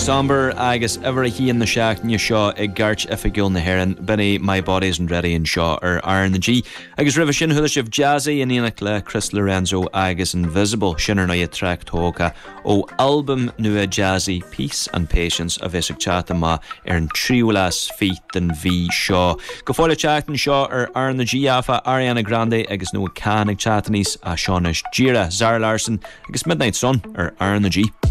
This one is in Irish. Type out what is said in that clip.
somber agus ever hí in na seach ní seo ag gart ifigil na heran benny My Body Isn't Ready in seo Iron the G agus rih sin thuda sibh jazzy in íanach le Chris Lorenzo agus Invisible sinar na track tóga ó album nua jazzy Peace and Patience a bheits ag chat ma an tríúlas feet den bhí seo go fáile chat an seo Iron the G afa Ariana Grande agus nua can ag chat níos a Seanis Gira Zara Larson agus Midnight Sun Iron the G